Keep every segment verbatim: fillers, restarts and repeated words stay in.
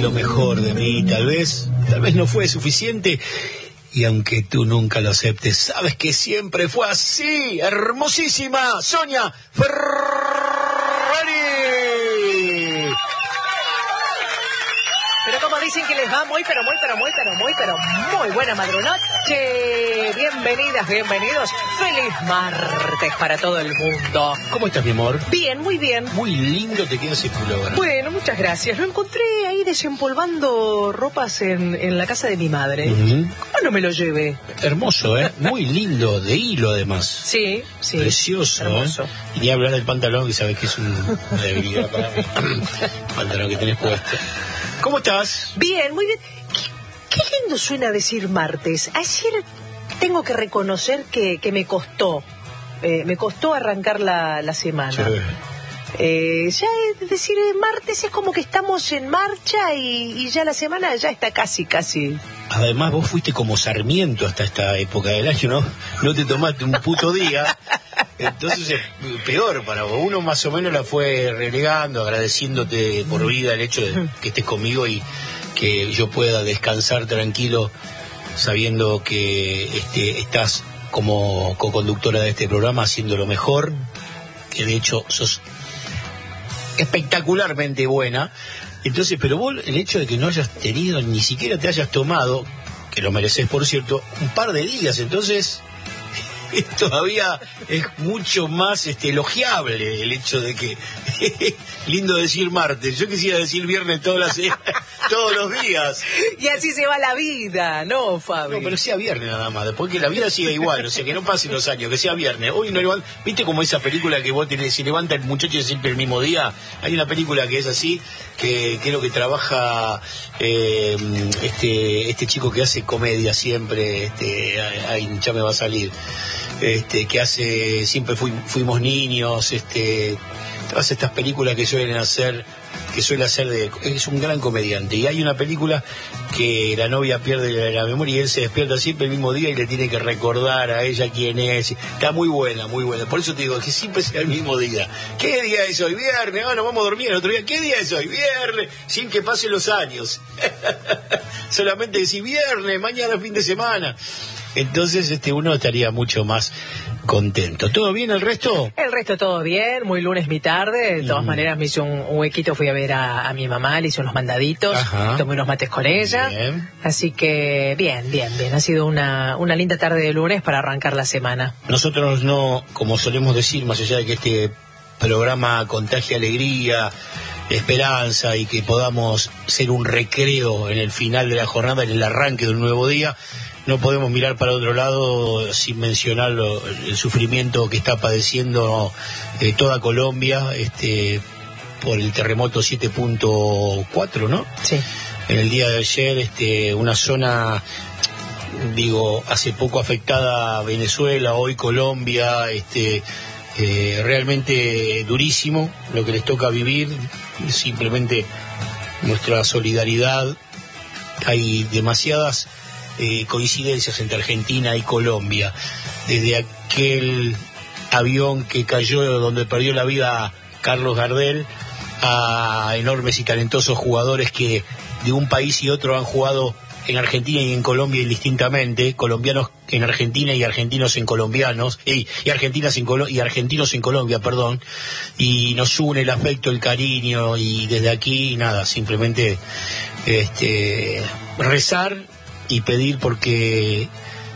lo mejor de mí. Tal vez, tal vez no fue suficiente. Y aunque tú nunca lo aceptes, sabes que siempre fue así. Hermosísima Sonia Ferrari. Pero como dicen que les va muy, pero muy, pero muy, pero muy, pero muy buena madrugnoche. Bienvenidas, bienvenidos. Feliz martes para todo el mundo. ¿Cómo estás, mi amor? Bien, muy bien. Muy lindo te queda ese pullover. Bueno, muchas gracias. Lo encontré ahí desempolvando ropas en, en la casa de mi madre. Uh-huh. ¿Cómo no me lo llevé? Hermoso, ¿eh? Muy lindo, de hilo además. Sí, sí. Precioso, hermoso. ¿eh? Y ni hablar del pantalón, que sabes que es un- una debilidad para mí. Pantalón que tenés puesto. ¿Cómo estás? Bien, muy bien. Qué, qué lindo suena decir martes. Ayer tengo que reconocer que, que me costó. Eh, me costó arrancar la, la semana. Sí. Eh, ya es decir eh, martes es como que estamos en marcha y, y ya la semana ya está casi, casi. Además, vos fuiste como Sarmiento hasta esta época del año, ¿no? No te tomaste un puto día. Entonces es peor para vos. Uno más o menos la fue relegando, agradeciéndote por vida el hecho de que estés conmigo y que yo pueda descansar tranquilo sabiendo que este, estás como co-conductora de este programa haciendo lo mejor, que de hecho sos espectacularmente buena. Entonces, pero vos, el hecho de que no hayas tenido, ni siquiera te hayas tomado, que lo mereces por cierto, un par de días, entonces todavía es mucho más este elogiable el hecho de que lindo decir martes, yo quisiera decir viernes todas las, todos los días. Y así se va la vida, ¿no, Fabi? No, pero sea viernes nada más, después que la vida siga igual, o sea, que no pasen los años, que sea viernes. Hoy no levanta, ¿viste como esa película que vos tenés, si levanta el muchacho siempre el mismo día? Hay una película que es así, que creo que trabaja eh, este este chico que hace comedia siempre, este, ay, ya me va a salir, este, que hace, siempre fui, fuimos niños, este, todas estas películas que suelen hacer, que suele hacer de, es un gran comediante, y hay una película que la novia pierde la, la memoria y él se despierta siempre el mismo día y le tiene que recordar a ella quién es. Está muy buena, muy buena, por eso te digo que siempre sea el mismo día. ¿Qué día es hoy? Viernes. Ah, nos vamos a dormir el otro día. ¿Qué día es hoy? Viernes, sin que pasen los años. Solamente decir viernes, mañana fin de semana. Entonces este uno estaría mucho más contento. ¿Todo bien el resto? El resto todo bien, muy lunes mi tarde. De todas mm. maneras me hice un, un huequito, fui a ver a, a mi mamá, le hice unos mandaditos, Ajá. tomé unos mates con ella. Bien. Así que bien, bien, bien. Ha sido una, una linda tarde de lunes para arrancar la semana. Nosotros no, como solemos decir, más allá de que este programa contagie alegría, esperanza y que podamos ser un recreo en el final de la jornada, en el arranque de un nuevo día, no podemos mirar para otro lado sin mencionar lo, el sufrimiento que está padeciendo eh, toda Colombia este, por el terremoto siete punto cuatro, ¿no? Sí. En el día de ayer, este, una zona, digo, hace poco afectada Venezuela, hoy Colombia, este, eh, realmente durísimo lo que les toca vivir, simplemente nuestra solidaridad. Hay demasiadas Eh, coincidencias entre Argentina y Colombia, desde aquel avión que cayó donde perdió la vida Carlos Gardel a enormes y talentosos jugadores que de un país y otro han jugado en Argentina y en Colombia indistintamente, colombianos en Argentina y argentinos en colombianos, y, y, argentinas en Colo- y argentinos en Colombia, perdón, y nos une el afecto, el cariño, y desde aquí nada, simplemente este, rezar y pedir porque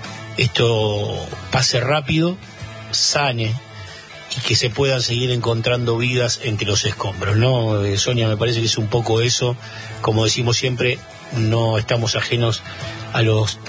esto pase rápido, sane y que se puedan seguir encontrando vidas entre los escombros, ¿no? Eh, Sonia, me parece que es un poco eso. Como decimos siempre, no estamos ajenos a los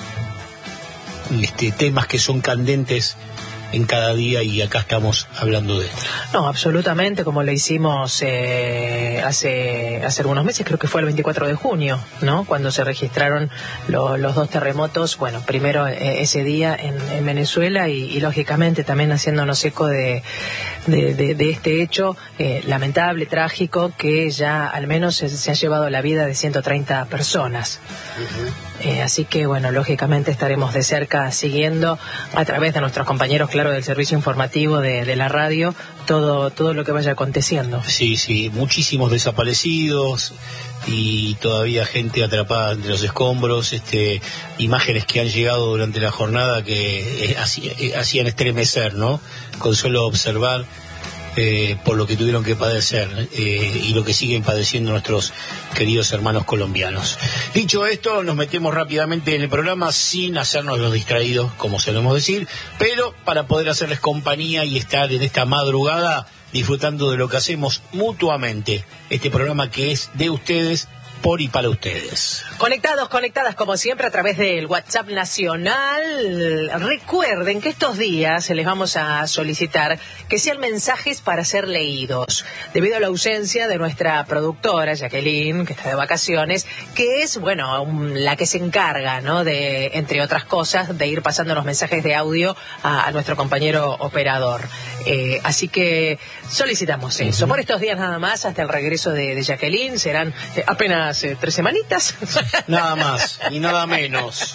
este, temas que son candentes en cada día y acá estamos hablando de esto. No, absolutamente, como lo hicimos eh, hace hace algunos meses, creo que fue el veinticuatro de junio, ¿no? Cuando se registraron lo, los dos terremotos, bueno, primero eh, ese día en, en Venezuela y, y lógicamente también haciéndonos eco de, de, de, de este hecho eh, lamentable, trágico, que ya al menos se, se ha llevado la vida de ciento treinta personas. Uh-huh. Eh, así que, bueno, lógicamente estaremos de cerca siguiendo a través de nuestros compañeros claro, del servicio informativo de, de la radio, todo, todo lo que vaya aconteciendo. Sí, sí, muchísimos desaparecidos y todavía gente atrapada entre los escombros, este, imágenes que han llegado durante la jornada que eh, hacían, eh, hacían estremecer, ¿no? Con solo observar eh, por lo que tuvieron que padecer eh, y lo que siguen padeciendo nuestros queridos hermanos colombianos. Dicho esto, nos metemos rápidamente en el programa sin hacernos los distraídos, como solemos decir, pero para poder hacerles compañía y estar en esta madrugada disfrutando de lo que hacemos mutuamente, este programa que es de ustedes, por y para ustedes. Conectados, conectadas como siempre a través del WhatsApp nacional. Recuerden que estos días les vamos a solicitar que sean mensajes para ser leídos, debido a la ausencia de nuestra productora Jacqueline, que está de vacaciones, que es, bueno, un, la que se encarga, ¿no?, de, entre otras cosas, de ir pasando los mensajes de audio a, a nuestro compañero operador. Eh, así que solicitamos eso. Uh-huh. Por estos días nada más, hasta el regreso de, de Jacqueline, serán eh, apenas eh, tres semanitas. Nada más y nada menos.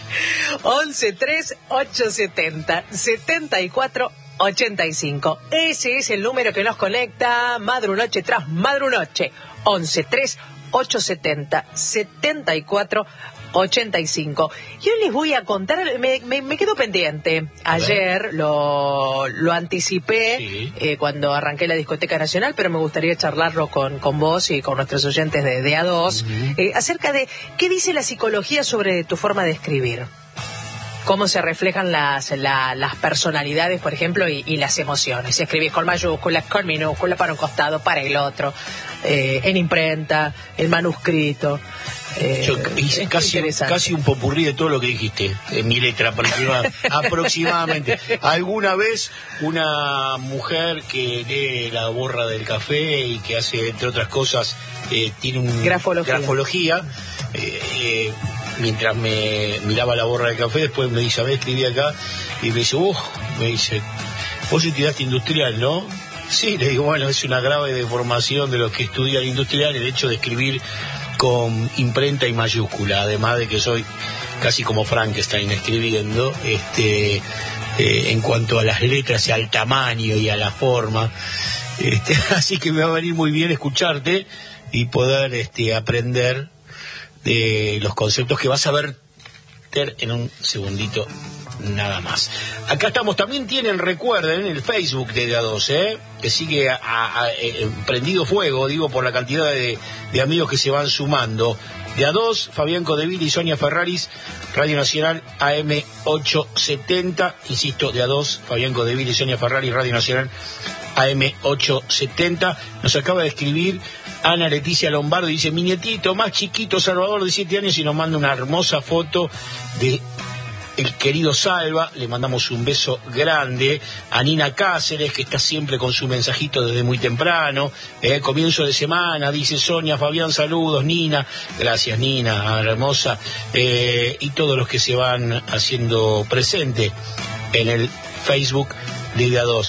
once tres ocho setenta setenta y cuatro ochenta y cinco. Ese es el número que nos conecta madrunoche tras madrunoche. once tres ocho setenta setenta y cuatro ochenta y cinco. Y hoy les voy a contar, me, me, me quedo pendiente. Ayer lo, lo anticipé sí. eh, cuando arranqué la Discoteca Nacional, pero me gustaría charlarlo con, con vos y con nuestros oyentes de, de A dos, uh-huh. eh, acerca de qué dice la psicología sobre tu forma de escribir. Cómo se reflejan las, la, las personalidades, por ejemplo, y, y las emociones. Si escribís con mayúsculas, con minúsculas, para un costado, para el otro, eh, en imprenta, en manuscrito. Eh, Yo hice casi, casi un popurrí de todo lo que dijiste en mi letra aproximada, aproximadamente. Alguna vez una mujer que lee la borra del café y que hace, entre otras cosas, eh, tiene un grafología, grafología eh, eh, mientras me miraba la borra del café, después me dice, a ver, escribí acá, y me dice, uff, me dice, vos estudiaste industrial, ¿no? Sí, le digo, bueno, es una grave deformación de los que estudian industrial el hecho de escribir con imprenta y mayúscula, además de que soy casi como Frankenstein escribiendo, este, eh, en cuanto a las letras y al tamaño y a la forma, este, así que me va a venir muy bien escucharte y poder este, aprender de los conceptos que vas a ver en un segundito nada más. Acá estamos, también tienen, recuerden, el Facebook de A dos, ¿eh? que sigue a, a, a, eh, prendido fuego, digo, por la cantidad de, de amigos que se van sumando. De A dos, Fabián Codeville y Sonia Ferraris, Radio Nacional A M ochocientos setenta, insisto, de A dos, Fabián Codeville y Sonia Ferraris, Radio Nacional A M ochocientos setenta. Nos acaba de escribir Ana Leticia Lombardo, dice, mi nietito más chiquito, Salvador, de siete años, y nos manda una hermosa foto de el querido Salva. Le mandamos un beso grande. A Nina Cáceres, que está siempre con su mensajito desde muy temprano, eh, comienzo de semana, dice Sonia, Fabián, saludos, Nina, gracias Nina, hermosa, eh, y todos los que se van haciendo presente en el Facebook de A dos.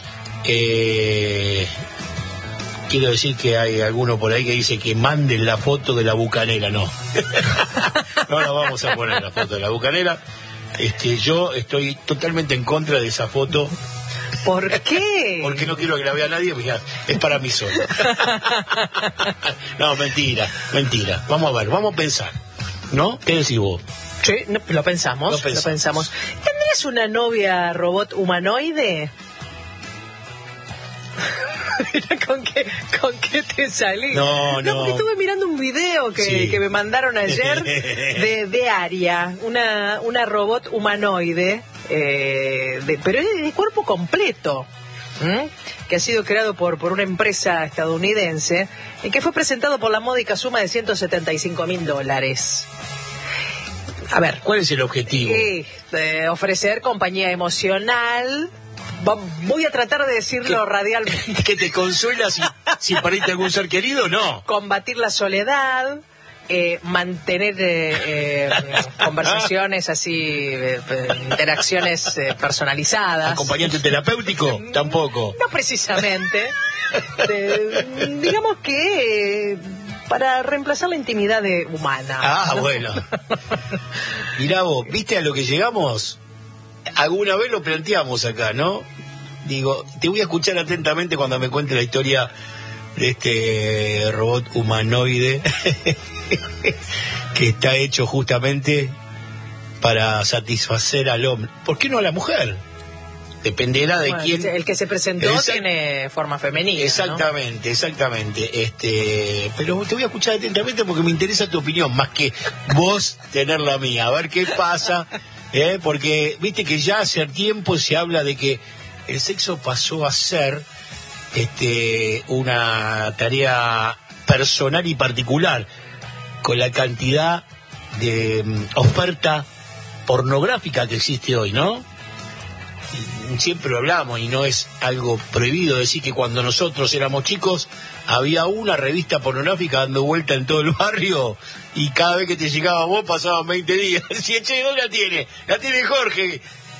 Eh, quiero decir que hay alguno por ahí que dice que manden la foto de la bucanera. No, no la vamos a poner, la foto de la bucanera. Este, yo estoy totalmente en contra de esa foto. ¿Por qué? Porque no quiero que la vea nadie, mira, es para mí solo. No, mentira, mentira. Vamos a ver, vamos a pensar, ¿no? ¿Qué decís vos? Sí, no, lo pensamos, lo pensamos. Lo pensamos. ¿Tendrías una novia robot humanoide? ¿Con qué, ¿Con qué te salí? No, no. No, porque estuve mirando un video que, sí. que me mandaron ayer de, de Aria, una, una robot humanoide, eh, de, pero es de cuerpo completo, ¿m? que ha sido creado por, por una empresa estadounidense y que fue presentado por la módica suma de ciento setenta y cinco mil dólares. A ver. ¿Cuál es el objetivo? Eh, eh, ofrecer compañía emocional. Voy a tratar de decirlo ¿Qué, radialmente. ¿Que te consuela si, si perdiste algún ser querido? No. Combatir la soledad, eh, mantener eh, eh, conversaciones así, eh, interacciones eh, personalizadas. ¿Acompañante terapéutico? Tampoco. No precisamente. eh, digamos que... Eh, para reemplazar la intimidad de humana. Ah, ¿no? Bueno. Mirá vos, ¿viste a lo que llegamos? Alguna vez lo planteamos acá, ¿no? digo, te voy a escuchar atentamente cuando me cuente la historia de este robot humanoide que está hecho justamente para satisfacer al hombre. ¿Por qué no a la mujer? Dependerá de bueno, quién. El que se presentó Exact... tiene forma femenina. Exactamente, ¿no? exactamente. Este, pero te voy a escuchar atentamente porque me interesa tu opinión, más que vos tener la mía. A ver qué pasa, ¿eh? Porque viste que ya hace tiempo se habla de que el sexo pasó a ser este, una tarea personal y particular, con la cantidad de um, oferta pornográfica que existe hoy, ¿no? Siempre lo hablamos y no es algo prohibido decir que cuando nosotros éramos chicos había una revista pornográfica dando vuelta en todo el barrio y cada vez que te llegaba vos pasaban veinte días. Si che, ¿dónde la tiene? La tiene Jorge.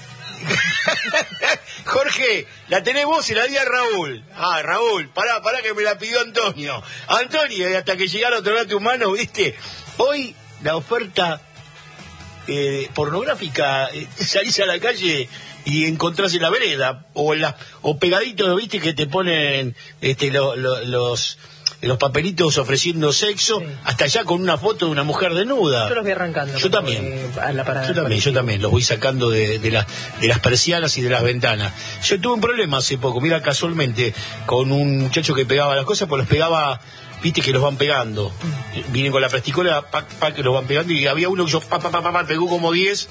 Jorge, la tenés vos y la di a Raúl. Ah, Raúl, pará, pará que me la pidió Antonio. Antonio, y hasta que llegara otro lado humano, ¿viste? Hoy la oferta eh, pornográfica, eh, salís a la calle y encontrás en la vereda o en la, o pegaditos, viste, que te ponen este lo, lo, los los papelitos ofreciendo sexo, sí. Hasta allá con una foto de una mujer desnuda. Yo los voy arrancando. Yo también. A la parada yo también, yo también los voy sacando de, de las de las persianas y de las ventanas. Yo tuve un problema hace poco, mira, casualmente, con un muchacho que pegaba las cosas, pues los pegaba, viste que los van pegando. Mm. Vienen con la plasticola, pa, pa, que los van pegando, y había uno que yo pa, pa, pa, pa, pa pegó como diez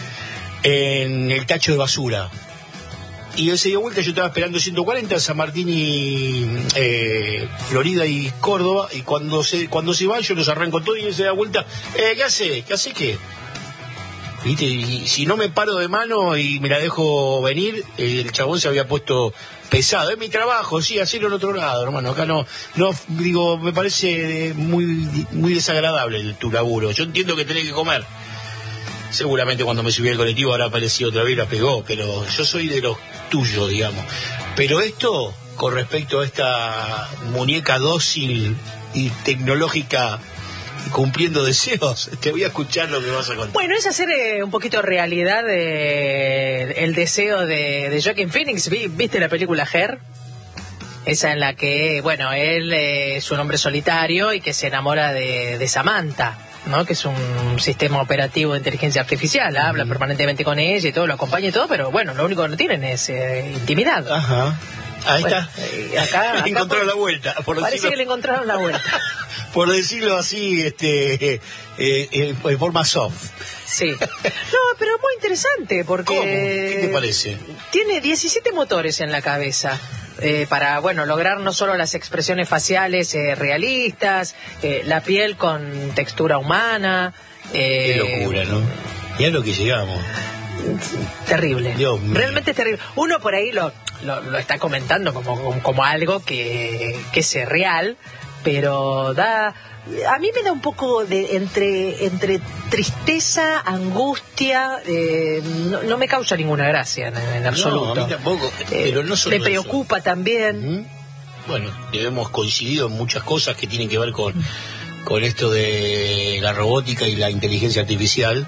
en el tacho de basura. Y él se dio vuelta, yo estaba esperando ciento cuarenta, San Martín y eh, Florida y Córdoba, y cuando se cuando se va yo los arranco todo y él se da vuelta, eh, ¿qué hace? ¿Qué hace qué? ¿Viste? Y si no me paro de mano y me la dejo venir, el chabón se había puesto pesado. Es mi trabajo, sí, hacerlo en otro lado, hermano. Acá no, no, digo, me parece muy, muy desagradable tu laburo. Yo entiendo que tenés que comer. Seguramente cuando me subí al colectivo habrá aparecido otra vez y la pegó, pero yo soy de los tuyos, digamos. Pero esto, con respecto a esta muñeca dócil y tecnológica cumpliendo deseos, te voy a escuchar lo que vas a contar. Bueno, es hacer eh, un poquito realidad eh, el deseo de, de Joaquin Phoenix. ¿Viste la película Her? Esa en la que, bueno, él eh, es un hombre solitario y que se enamora de, de Samantha, ¿no? Que es un sistema operativo de inteligencia artificial, uh-huh. Habla permanentemente con ella y todo, lo acompaña y todo, pero bueno, lo único que no tienen es eh, intimidad. Ajá. Ahí bueno, está. Eh, acá, le acá encontraron por, la vuelta. Por parece decirlo, que le encontraron la vuelta. Por decirlo así, este, eh, eh, en forma soft. Sí. No, pero muy interesante porque... ¿Cómo? ¿Qué te parece? Tiene diecisiete motores en la cabeza. Eh, para, bueno, lograr no solo las expresiones faciales eh, realistas, eh, la piel con textura humana. Eh, Qué locura, ¿no? Y a lo que llegamos. Terrible. Dios mío. Realmente es terrible. Uno por ahí lo, lo, lo está comentando como, como, como algo que, que es real, pero da... A mí me da un poco de entre entre tristeza, angustia, eh, no, no me causa ninguna gracia en, en absoluto. No, a mí tampoco, pero no solo eh, me preocupa eso. También. Uh-huh. Bueno, hemos coincidido en muchas cosas que tienen que ver con, con esto de la robótica y la inteligencia artificial.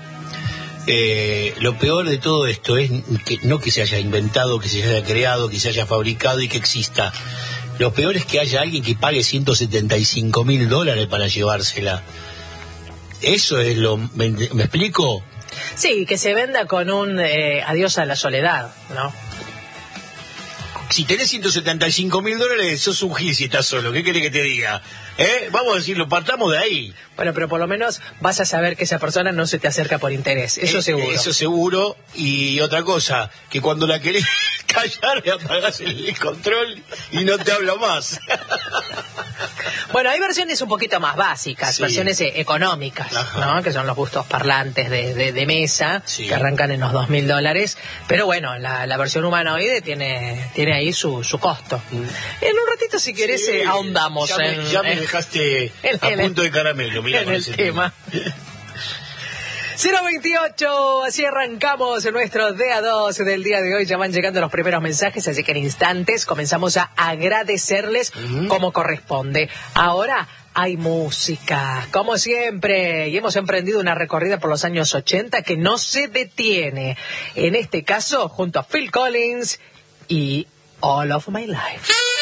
Eh, lo peor de todo esto es que no que se haya inventado, que se haya creado, que se haya fabricado y que exista. Lo peor es que haya alguien que pague ciento setenta y cinco mil dólares para llevársela. Eso es lo... ¿Me, ¿me explico? Sí, que se venda con un eh, adiós a la soledad, ¿no? Si tenés ciento setenta y cinco mil dólares, sos un gil si estás solo. ¿Qué querés que te diga? ¿Eh? Vamos a decirlo, partamos de ahí. Bueno, pero por lo menos vas a saber que esa persona no se te acerca por interés. Eso eh, seguro. Eso seguro. Y otra cosa, que cuando la querés callar, le apagás el control y no te habla más. Bueno, hay versiones un poquito más básicas, sí. Versiones eh, económicas, ajá, ¿no? Que son los gustos parlantes de, de, de mesa, sí, que arrancan en los dos mil dólares. Pero bueno, la, la versión humanoide tiene tiene ahí su, su costo. Mm. En un ratito, si querés, sí, eh, ahondamos ya me, en... Ya me dejaste en, a en punto el, de caramelo, mirá, en el tema. cero veintiocho, así arrancamos nuestro D A dos del día de hoy. Ya van llegando los primeros mensajes, así que en instantes comenzamos a agradecerles uh-huh. como corresponde. Ahora hay música, como siempre, y hemos emprendido una recorrida por los años ochenta que no se detiene. En este caso, junto a Phil Collins, y All of My Life.